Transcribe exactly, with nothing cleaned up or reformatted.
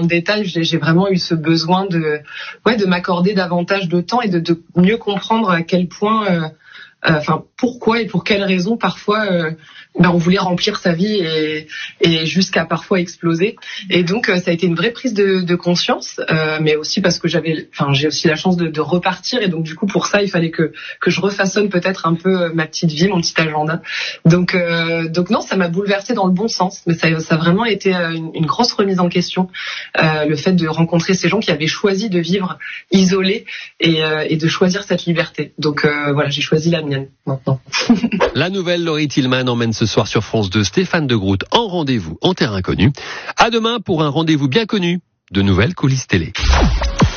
le détail. J'ai, j'ai vraiment eu ce besoin de, ouais, de m'accorder davantage de temps et de, de mieux comprendre à quel point, euh, euh, enfin, pourquoi et pour quelles raisons parfois, euh, ben, on voulait remplir sa vie et, et jusqu'à parfois exploser. Et donc, euh, ça a été une vraie prise de, de conscience, euh, mais aussi parce que j'avais, enfin, j'ai aussi la chance de, de repartir. Et donc, du coup, pour ça, il fallait que que je refaçonne peut-être un peu ma petite vie, mon petit agenda. Donc, euh, donc non, ça m'a bouleversée dans le bon sens. Mais ça, ça a vraiment été une, une grosse remise en question, euh, le fait de rencontrer ces gens qui avaient choisi de vivre isolés et, euh, et de choisir cette liberté. Donc euh, voilà, j'ai choisi la mienne maintenant. La nouvelle Laurie Tillman emmène ce soir sur France deux Stéphane de Groot en rendez-vous en terre inconnue. À demain pour un rendez-vous bien connu de nouvelles coulisses télé.